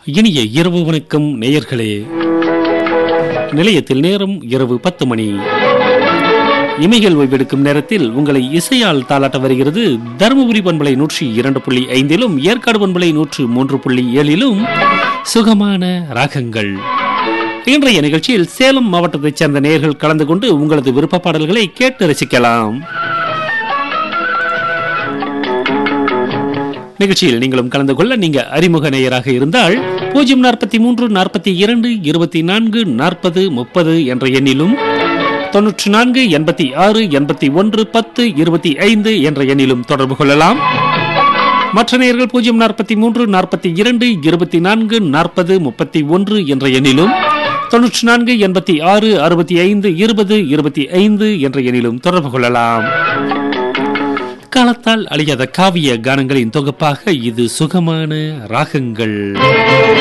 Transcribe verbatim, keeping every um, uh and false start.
இனிய இரவு வணக்கம் நேயர்களே. நிலையத்தில் நேரம் இரவு பத்து மணி. இமைகள் ஓய்வெடுக்கும் நேரத்தில் உங்களை இசையால் தாளாட்ட வருகிறது தருமபுரி பண்பலை நூற்றி இரண்டு புள்ளி ஐந்திலும் ஏற்காடு பண்பலை நூற்று மூன்று புள்ளி ஏழிலும் சுகமான ராகங்கள். இன்றைய நிகழ்ச்சியில் சேலம் மாவட்டத்தைச் சேர்ந்த நேயர்கள் கலந்து கொண்டு உங்களது விருப்ப பாடல்களை கேட்டு ரசிக்கலாம். நிகழ்ச்சியில் நீங்களும் கலந்து கொள்ள நீங்க அறிமுக நேயராக இருந்தால் பூஜ்ஜியம் நாற்பத்தி மூன்று நாற்பத்தி இரண்டு இருபத்தி நான்கு நாற்பது முப்பது என்ற எண்ணிலும் தொன்னூற்றி நான்கு எண்பத்தி ஆறு எண்பத்தி ஒன்று பத்து இருபத்தி ஐந்து என்ற எண்ணிலும் தொடர்பு கொள்ளலாம். மற்ற நேயர்கள் பூஜ்ஜியம் நாற்பத்தி மூன்று நாற்பத்தி இரண்டு இருபத்தி நான்கு நாற்பது முப்பத்தி ஒன்று என்ற எண்ணிலும் தொன்னூற்றி நான்கு எண்பத்தி ஆறு அறுபத்தி ஐந்து இருபது இருபத்தி ஐந்து என்ற எண்ணிலும் தொடர்பு கொள்ளலாம். காலத்தால் அழியாத காவிய கானங்களின் தொகுப்பாக இது சுகமான ராகங்கள்.